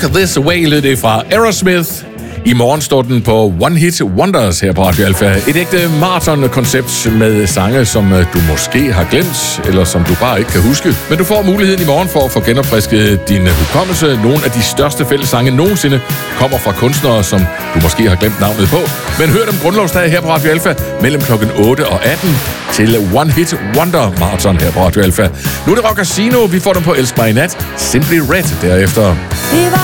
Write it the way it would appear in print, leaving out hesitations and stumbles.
Walk This Way lød det fra Aerosmith. I morgen står den på One Hit Wonders her på Radio Alpha. Et ægte maraton-koncept med sange, som du måske har glemt, eller som du bare ikke kan huske. Men du får muligheden i morgen for at få genopfrisket din hukommelse. Nogle af de største fællessange nogensinde kommer fra kunstnere, som du måske har glemt navnet på. Men hør dem grundlovsdag her på Radio Alpha mellem klokken 8 og 18 til One Hit Wonder Marathon her på Radio Alpha. Nu er det Rock Casino. Vi får dem på Elsk mig i nat. Simply Red derefter.